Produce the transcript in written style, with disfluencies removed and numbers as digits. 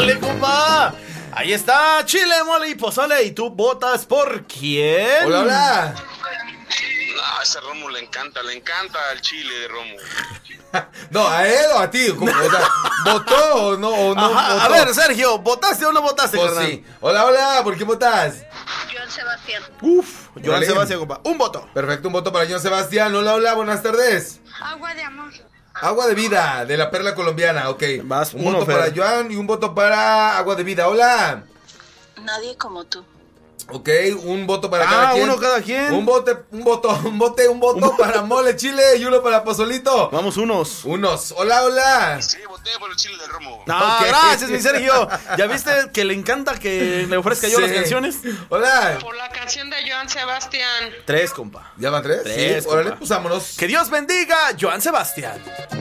Órale, compa. Ahí está, chile, mole y pozole. ¿Y tú votas por quién? Hola, hola. No, a ese Romo le encanta el chile de Romo. No, ¿a él o a ti? ¿Cómo? O sea, ¿votó o no? O no Ajá, votó? a ver, Sergio, ¿votaste o no votaste, Pues carnal? sí. Hola, hola, ¿por qué votas? Joan Sebastián. Joan Órale. Sebastián, compa. Un voto. Perfecto, un voto para Joan Sebastián. Hola, hola, buenas tardes. Agua de amor. Agua de vida, de la perla colombiana, ok. Vas, un uno, voto Fer. para Joan y un voto para Agua de vida. Hola. Nadie como tú. Ok, un voto para cada quien. uno cada quien. Un voto para mole chile y uno para pozolito. Vamos unos. Hola, hola. Sí, voté por el chile de Romo. No, Ok. gracias, mi Sergio. ¿Ya viste que le encanta que le ofrezca yo Sí. las canciones? Hola. Por la canción de Joan Sebastián. 3, compa. ¿Ya van 3? Tres, Sí, órale, compa. pues vámonos. Que Dios bendiga, Joan Sebastián.